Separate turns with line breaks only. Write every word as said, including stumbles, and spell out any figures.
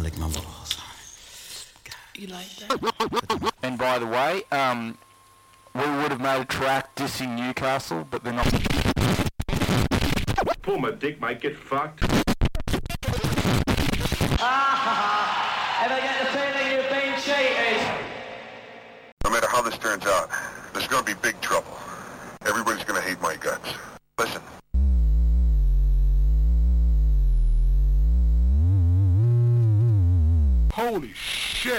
lick my balls.
You like that?
And by the way, um, we would have made a track dissing Newcastle, but they're not.
Pull my dick, mate. Get fucked.
Ah, ever get the feeling you've been cheated?
No matter how this turns out, there's gonna be big trouble. Everybody's gonna hate my guts. Listen.
Holy shit!